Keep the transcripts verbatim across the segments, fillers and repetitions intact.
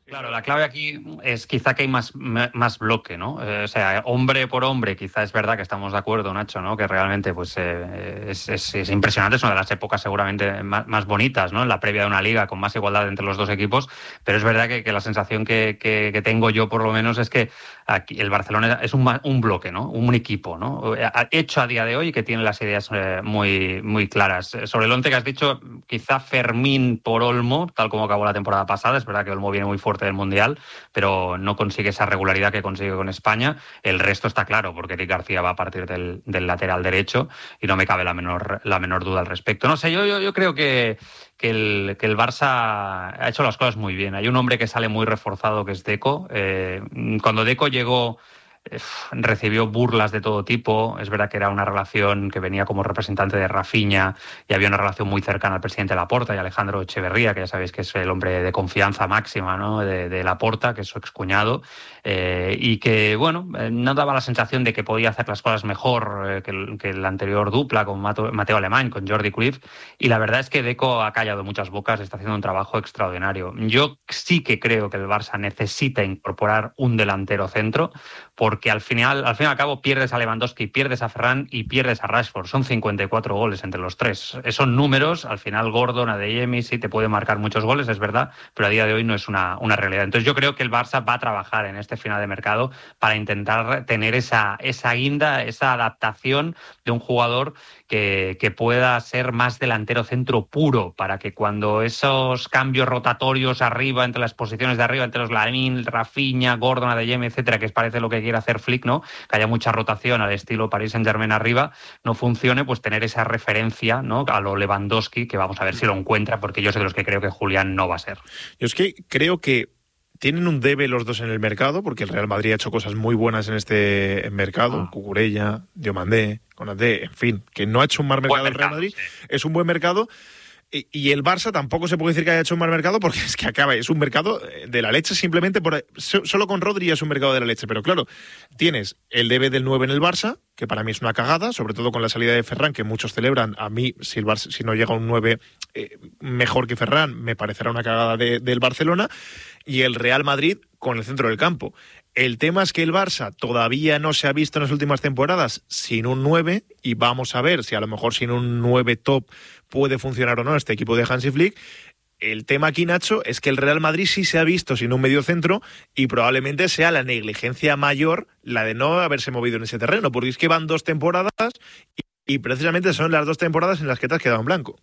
Claro, la clave aquí es quizá que hay más, más bloque, ¿no? Eh, o sea, hombre por hombre, quizá es verdad que estamos de acuerdo, Nacho, ¿no? Que realmente pues eh, es, es, es impresionante, es una de las épocas seguramente más, más bonitas, ¿no? En la previa de una liga con más igualdad entre los dos equipos, pero es verdad que, que la sensación que, que, que tengo yo por lo menos es que aquí el Barcelona es un, un bloque, ¿no? Un equipo, ¿no? Hecho a día de hoy y que tiene las ideas eh, muy, muy claras. Sobre el once que has dicho, quizá Fermín por Olmo, tal como acabó la temporada pasada, es verdad que Olmo viene muy fuerte del Mundial, pero no consigue esa regularidad que consigue con España. El resto está claro, porque Eric García va a partir del, del lateral derecho y no me cabe la menor, la menor duda al respecto. No sé, yo, yo, yo creo que, que, el, que el Barça ha hecho las cosas muy bien. Hay un hombre que sale muy reforzado, que es Deco. Eh, cuando Deco llegó, recibió burlas de todo tipo. Es verdad que era una relación que venía como representante de Rafinha y había una relación muy cercana al presidente Laporta y Alejandro Echeverría, que ya sabéis que es el hombre de confianza máxima, ¿no? de, de Laporta, que es su excuñado, eh, y que, bueno, eh, no daba la sensación de que podía hacer las cosas mejor eh, que, el, que la anterior dupla con Mato, Mateo Alemán, con Jordi Cruyff, y la verdad es que Deco ha callado muchas bocas, está haciendo un trabajo extraordinario. Yo sí que creo que el Barça necesita incorporar un delantero centro, porque al final, al fin y al cabo pierdes a Lewandowski, pierdes a Ferran y pierdes a Rashford. Son cincuenta y cuatro goles entre los tres. Son números, al final Gordon, Adeyemi sí te puede marcar muchos goles, es verdad, pero a día de hoy no es una, una realidad. Entonces yo creo que el Barça va a trabajar en este final de mercado para intentar tener esa, esa guinda, esa adaptación de un jugador que, que pueda ser más delantero centro puro, para que cuando esos cambios rotatorios arriba, entre las posiciones de arriba, entre los Lamine, Rafinha, Gordon, Adeyemi, etcétera, que parece lo que quiere hacer Flick, ¿no? Que haya mucha rotación al estilo Paris Saint-Germain arriba, no funcione, pues tener esa referencia, ¿no? A lo Lewandowski, que vamos a ver si lo encuentra, porque yo soy de los que creo que Julián no va a ser. Yo es que creo que tienen un debe los dos en el mercado, porque el Real Madrid ha hecho cosas muy buenas en este mercado, ah. Cucurella, Diomandé, Konaté, en fin, que no ha hecho un mal mercado el Real Madrid, sí. Es un buen mercado. Y el Barça tampoco se puede decir que haya hecho un mal mercado, porque es que acaba, es un mercado de la leche simplemente, por, solo con Rodri es un mercado de la leche, pero claro, tienes el debe del nueve en el Barça, que para mí es una cagada, sobre todo con la salida de Ferran, que muchos celebran. A mí, si, el Barça, si no llega un nueve eh, mejor que Ferran, me parecerá una cagada de, del Barcelona, y el Real Madrid con el centro del campo. El tema es que el Barça todavía no se ha visto en las últimas temporadas sin un nueve, y vamos a ver si a lo mejor sin un nueve top puede funcionar o no este equipo de Hansi Flick. El tema aquí, Nacho, es que el Real Madrid sí se ha visto sin un mediocentro, y probablemente sea la negligencia mayor la de no haberse movido en ese terreno, porque es que van dos temporadas y, y precisamente son las dos temporadas en las que te has quedado en blanco.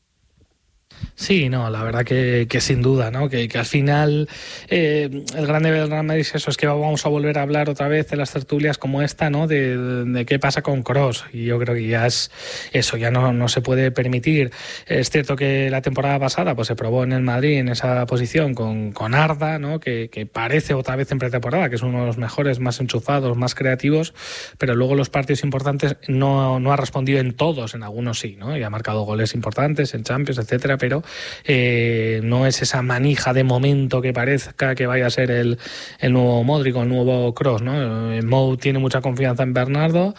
Sí, no, la verdad que, que sin duda, ¿no? Que, que al final eh, el gran nivel del Real Madrid es eso, es que vamos a volver a hablar otra vez en las tertulias como esta, ¿no? De, de, de qué pasa con Kroos, y yo creo que ya es eso, ya no, no se puede permitir. Es cierto que la temporada pasada pues se probó en el Madrid en esa posición con, con Arda, ¿no? Que, que parece otra vez en pretemporada que es uno de los mejores, más enchufados, más creativos, pero luego los partidos importantes no, no ha respondido en todos, en algunos sí, ¿no? Y ha marcado goles importantes en Champions, etcétera, pero eh, no es esa manija de momento que parezca que vaya a ser el, el nuevo Modric o el nuevo Kroos, ¿no? Mo tiene mucha confianza en Bernardo,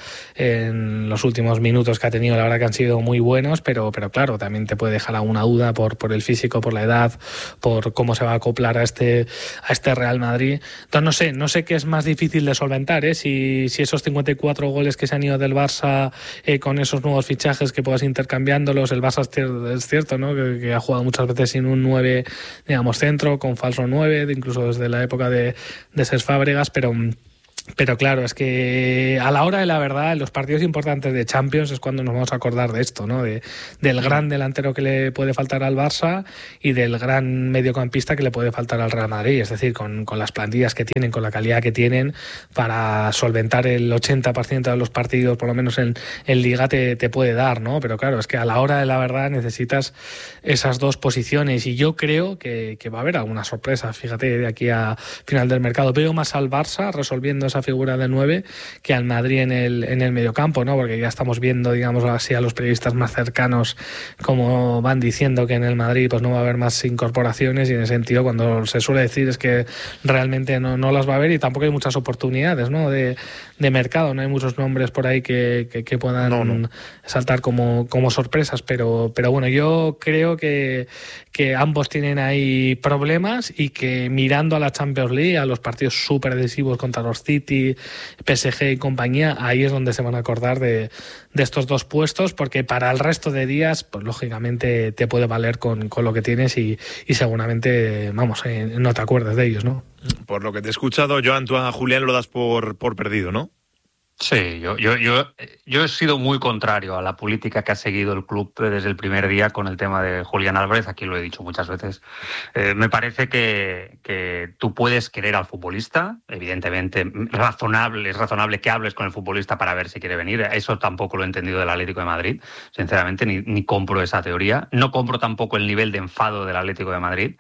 en los últimos minutos que ha tenido la verdad que han sido muy buenos, pero, pero claro, también te puede dejar alguna duda por, por el físico, por la edad, por cómo se va a acoplar a este, a este Real Madrid. Entonces no sé, no sé qué es más difícil de solventar, ¿eh? Si, si esos cincuenta y cuatro goles que se han ido del Barça eh, con esos nuevos fichajes que puedas intercambiándolos, el Barça es cierto, ¿no? Que, que ha jugado muchas veces sin un nueve, digamos, centro, con falso nueve, incluso desde la época de, de Cesc Fábregas, pero... Pero claro, es que a la hora de la verdad, en los partidos importantes de Champions es cuando nos vamos a acordar de esto, ¿no? De, del gran delantero que le puede faltar al Barça y del gran mediocampista que le puede faltar al Real Madrid. Es decir, con, con las plantillas que tienen, con la calidad que tienen, para solventar el ochenta por ciento de los partidos, por lo menos en, en Liga, te, te puede dar, ¿no? Pero claro, es que a la hora de la verdad necesitas esas dos posiciones, y yo creo que, que va a haber alguna sorpresa, fíjate, de aquí a final del mercado. Veo más al Barça resolviendo esa esa figura del nueve que al Madrid en el, en el mediocampo, ¿no? Porque ya estamos viendo, digamos así, a los periodistas más cercanos como van diciendo que en el Madrid pues no va a haber más incorporaciones, y en ese sentido cuando se suele decir es que realmente no, no las va a haber, y tampoco hay muchas oportunidades, ¿no? de, de mercado, no hay muchos nombres por ahí que, que, que puedan no, no. saltar como, como sorpresas, pero, pero bueno, yo creo que, que ambos tienen ahí problemas, y que mirando a la Champions League, a los partidos súper decisivos contra los City, P S G y compañía, ahí es donde se van a acordar de, de estos dos puestos, porque para el resto de días, pues lógicamente te puede valer con, con lo que tienes, y, y seguramente, vamos, eh, no te acuerdas de ellos, ¿no? Por lo que te he escuchado, Joan, tú a Julián lo das por, por perdido, ¿no? Sí, yo, yo, yo, yo he sido muy contrario a la política que ha seguido el club desde el primer día con el tema de Julián Álvarez. Aquí lo he dicho muchas veces. Eh, me parece que, que tú puedes querer al futbolista, evidentemente razonable, es razonable que hables con el futbolista para ver si quiere venir. Eso tampoco lo he entendido del Atlético de Madrid, sinceramente, ni, ni compro esa teoría. No compro tampoco el nivel de enfado del Atlético de Madrid,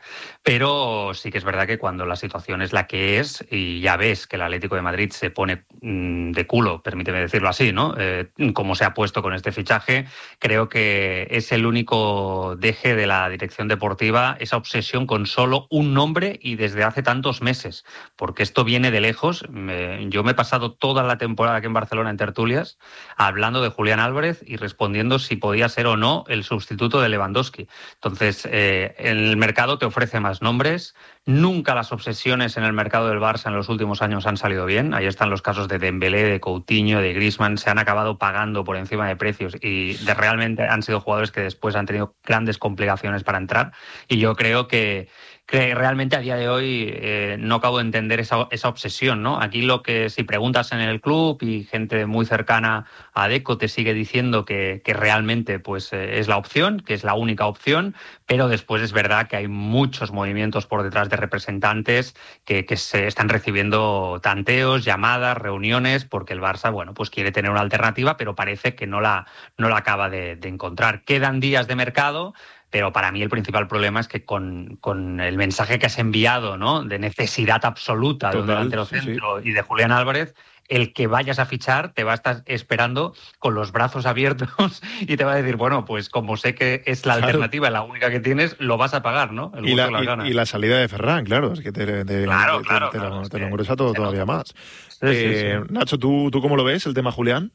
pero sí que es verdad que cuando la situación es la que es, y ya ves que el Atlético de Madrid se pone mmm, de culo, permíteme decirlo así, ¿no? Eh, como se ha puesto con este fichaje, creo que es el único deje de la dirección deportiva, esa obsesión con solo un nombre y desde hace tantos meses, porque esto viene de lejos. Me, yo me he pasado toda la temporada aquí en Barcelona en tertulias hablando de Julián Álvarez y respondiendo si podía ser o no el sustituto de Lewandowski. Entonces, eh, el mercado te ofrece más nombres. Nunca las obsesiones en el mercado del Barça en los últimos años han salido bien. Ahí están los casos de Dembélé, de Coutinho, de Griezmann. Se han acabado pagando por encima de precios, y de realmente han sido jugadores que después han tenido grandes complicaciones para entrar. Y yo creo que, que realmente a día de hoy eh, no acabo de entender esa, esa obsesión, ¿no? Aquí lo que, si preguntas en el club y gente muy cercana a Deco te sigue diciendo que, que realmente pues, eh, es la opción, que es la única opción, pero después es verdad que hay muchos movimientos por detrás de representantes que, que se están recibiendo tanteos, llamadas, reuniones, porque el Barça, bueno, pues quiere tener una alternativa, pero parece que no la, no la acaba de, de encontrar. Quedan días de mercado, pero para mí el principal problema es que con, con el mensaje que has enviado, ¿no?, de necesidad absoluta de un delantero centro, sí, sí, y de Julián Álvarez, el que vayas a fichar te va a estar esperando con los brazos abiertos y te va a decir, bueno, pues como sé que es la claro. alternativa, la única que tienes, lo vas a pagar, ¿no? El y, la, y, y la salida de Ferran, claro, es que te, te, claro, te, claro, te, claro, te, es te que lo engresa todo, todavía no. más. Sí, eh, sí, sí. Nacho, ¿tú, ¿tú cómo lo ves, el tema Julián?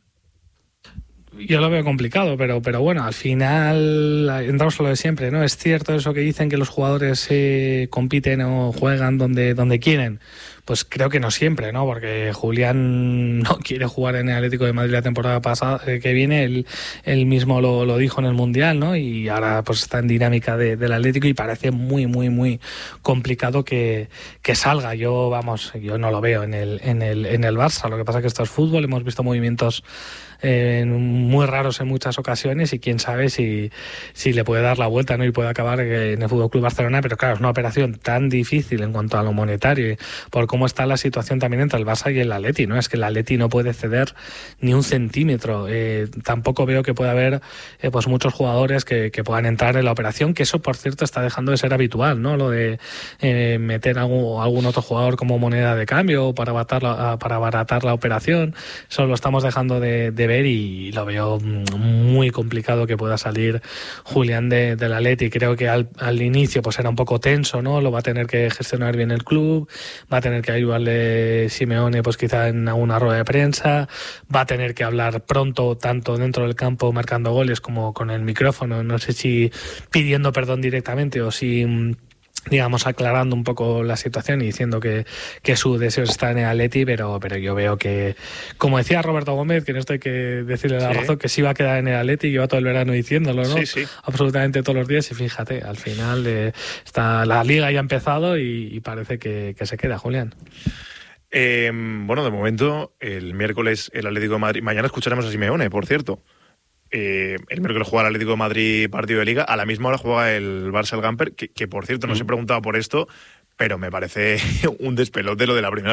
Yo lo veo complicado, pero, pero bueno, al final entramos a lo de siempre, ¿no? Es cierto eso que dicen que los jugadores eh, compiten o juegan donde, donde quieren. Pues creo que no siempre, ¿no? Porque Julián no quiere jugar en el Atlético de Madrid la temporada pasada eh, que viene, él, él mismo lo, lo dijo en el Mundial, ¿no? Y ahora pues está en dinámica de, del Atlético y parece muy, muy, muy complicado que, que salga. Yo, vamos, yo no lo veo en el, en el, en el Barça. Lo que pasa es que esto es fútbol, hemos visto movimientos eh, muy raros en muchas ocasiones, y quién sabe si, si le puede dar la vuelta, ¿no? Y puede acabar en el Fútbol Club Barcelona, pero claro, es una operación tan difícil en cuanto a lo monetario, por cómo está la situación también entre el Barça y el Atleti, ¿no? Es que el Atleti no puede ceder ni un centímetro. Eh, tampoco veo que pueda haber eh, pues muchos jugadores que, que puedan entrar en la operación, que eso, por cierto, está dejando de ser habitual, ¿no? Lo de eh, meter algún, algún otro jugador como moneda de cambio para abaratar la, para abaratar la operación. Eso lo estamos dejando de, de ver, y lo veo muy complicado que pueda salir Julián de, del Atleti. Creo que al, al inicio pues era un poco tenso, ¿no? Lo va a tener que gestionar bien el club, va a tener que ayudarle Simeone pues quizá en alguna rueda de prensa, va a tener que hablar pronto tanto dentro del campo marcando goles como con el micrófono, no sé si pidiendo perdón directamente o si, digamos, aclarando un poco la situación y diciendo que, que su deseo está en el Atleti, pero, pero yo veo que, como decía Roberto Gómez, que en esto hay que decirle la sí. razón, que sí va a quedar en el Atleti, y lleva todo el verano diciéndolo, ¿no? Sí, sí. Absolutamente todos los días, y fíjate, al final eh, está la liga ya ha empezado y, y parece que, que se queda, Julián. Eh, bueno, de momento, el miércoles el Atlético de Madrid, mañana escucharemos a Simeone, por cierto. Eh, el miércoles juega el Atlético de Madrid partido de Liga, a la misma hora juega el Barça el Gamper, que, que por cierto no mm. os he preguntado por esto, pero me parece un despelote lo de la primera